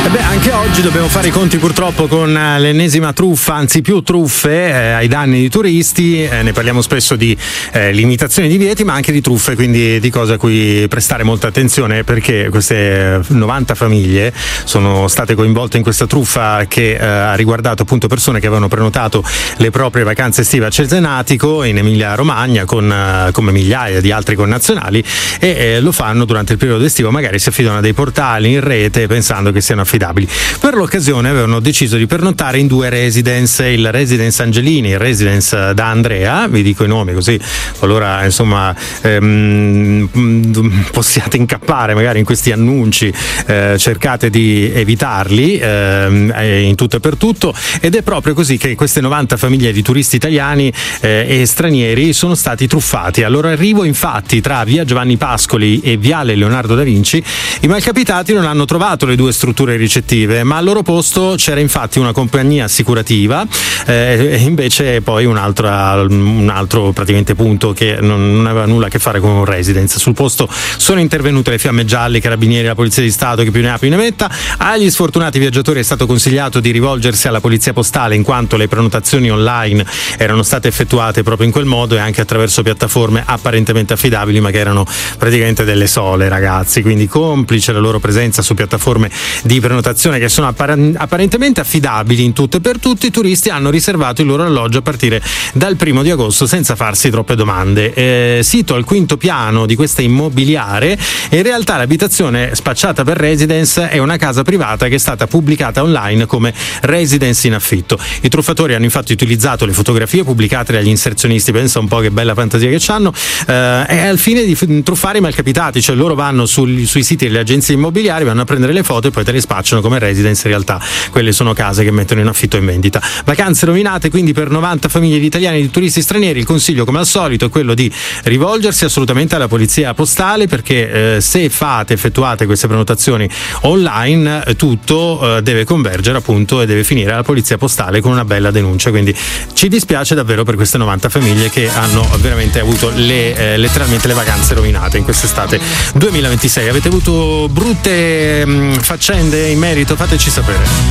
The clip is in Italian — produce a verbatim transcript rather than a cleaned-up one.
E beh, anche oggi dobbiamo fare i conti purtroppo con l'ennesima truffa, anzi più truffe eh, ai danni di turisti. Eh, ne parliamo spesso di eh, limitazioni di divieti, ma anche di truffe, quindi di cose a cui prestare molta attenzione, perché queste novanta famiglie sono state coinvolte in questa truffa che eh, ha riguardato appunto persone che avevano prenotato le proprie vacanze estive a Cesenatico in Emilia Romagna con, eh, come migliaia di altri connazionali, e eh, lo fanno durante il periodo estivo, magari si affidano a dei portali in rete pensando che siano affidabili. Per l'occasione avevano deciso di pernottare in due residence, il Residence Angelini e il Residence da Andrea, vi dico i nomi così qualora insomma ehm, possiate incappare magari in questi annunci, eh, cercate di evitarli ehm, in tutto e per tutto, ed è proprio così che queste novanta famiglie di turisti italiani eh, e stranieri sono stati truffati. Al loro arrivo infatti tra via Giovanni Pascoli e viale Leonardo da Vinci i malcapitati non hanno trovato le due strutture ricettive, ma al loro posto c'era infatti una compagnia assicurativa eh, e invece poi un altro, un altro praticamente punto che non, non aveva nulla a che fare con un residence. Sul posto sono intervenute le fiamme gialle, i carabinieri, la polizia di Stato, che più ne ha più ne metta. Agli sfortunati viaggiatori è stato consigliato di rivolgersi alla polizia postale, in quanto le prenotazioni online erano state effettuate proprio in quel modo e anche attraverso piattaforme apparentemente affidabili, ma che erano praticamente delle sole, ragazzi. Quindi, complice la loro presenza su piattaforme di prenotazione che sono appar- apparentemente affidabili in tutto e per tutti, i turisti hanno riservato il loro alloggio a partire dal primo di agosto senza farsi troppe domande. Eh, sito al quinto piano di questa immobiliare, in realtà l'abitazione spacciata per residence è una casa privata che è stata pubblicata online come residence in affitto. I truffatori hanno infatti utilizzato le fotografie pubblicate dagli inserzionisti, pensa un po' che bella fantasia che c'hanno, eh, e al fine di f- truffare i malcapitati, cioè loro vanno sul, sui siti delle agenzie immobiliari, vanno a prendere le foto e poi te le spacciano come residence. In realtà quelle sono case che mettono in affitto e in vendita. Vacanze rovinate quindi per novanta famiglie di italiani e di turisti stranieri. Il consiglio, come al solito, è quello di rivolgersi assolutamente alla polizia postale, perché eh, se fate, effettuate queste prenotazioni online, eh, tutto eh, deve convergere appunto e deve finire alla polizia postale con una bella denuncia. Quindi ci dispiace davvero per queste novanta famiglie che hanno veramente avuto le, eh, letteralmente le vacanze rovinate in quest'estate duemilaventisei. Avete avuto brutte mh, faccende in merito? Fateci sapere.